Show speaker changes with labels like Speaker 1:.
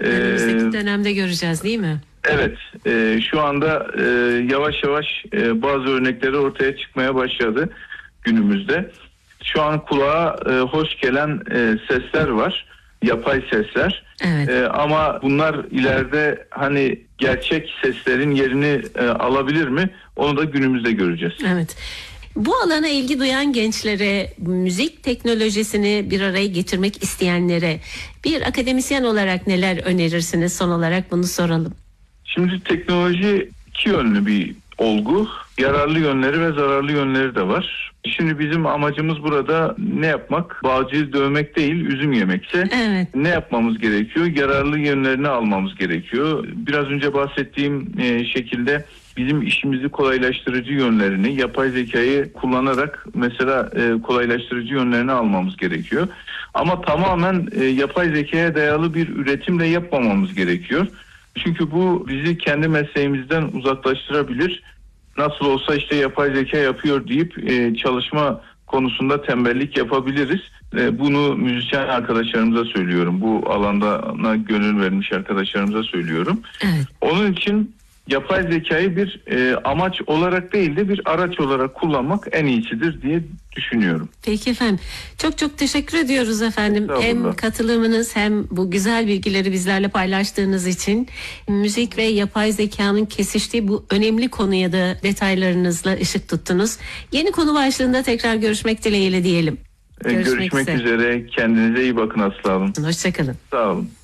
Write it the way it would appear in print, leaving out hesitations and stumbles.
Speaker 1: Önümüzdeki dönemde göreceğiz değil mi?
Speaker 2: Evet, şu anda yavaş yavaş bazı örnekleri ortaya çıkmaya başladı günümüzde. Şu an kulağa hoş gelen sesler var, yapay sesler.
Speaker 1: Evet.
Speaker 2: Ama bunlar ileride hani gerçek seslerin yerini alabilir mi? Onu da günümüzde göreceğiz.
Speaker 1: Evet. Bu alana ilgi duyan gençlere, müzik teknolojisini bir araya getirmek isteyenlere bir akademisyen olarak neler önerirsiniz? Son olarak bunu soralım.
Speaker 2: Şimdi teknoloji iki yönlü bir olgu. Yararlı yönleri ve zararlı yönleri de var. Şimdi bizim amacımız burada ne yapmak? Bağcıyı dövmek değil, üzüm yemekse.
Speaker 1: Evet.
Speaker 2: Ne yapmamız gerekiyor? Yararlı yönlerini almamız gerekiyor. Biraz önce bahsettiğim şekilde bizim işimizi kolaylaştırıcı yönlerini, yapay zekayı kullanarak mesela kolaylaştırıcı yönlerini almamız gerekiyor. Ama tamamen yapay zekaya dayalı bir üretimle yapmamamız gerekiyor. Çünkü bu bizi kendi mesleğimizden uzaklaştırabilir. Nasıl olsa işte yapay zeka yapıyor deyip çalışma konusunda tembellik yapabiliriz. Bunu müzisyen arkadaşlarımıza söylüyorum. Bu alanda gönül vermiş arkadaşlarımıza söylüyorum.
Speaker 1: Evet.
Speaker 2: Onun için yapay zekayı bir amaç olarak değil de bir araç olarak kullanmak en iyisidir diye düşünüyorum.
Speaker 1: Peki efendim. Çok çok teşekkür ediyoruz efendim. Hem katılımınız hem bu güzel bilgileri bizlerle paylaştığınız için. Müzik ve yapay zekanın kesiştiği bu önemli konuya da detaylarınızla ışık tuttunuz. Yeni konu başlığında tekrar görüşmek dileğiyle diyelim.
Speaker 2: Görüşmek üzere. Kendinize iyi bakın Aslı Hanım.
Speaker 1: Hoşçakalın.
Speaker 2: Sağ olun.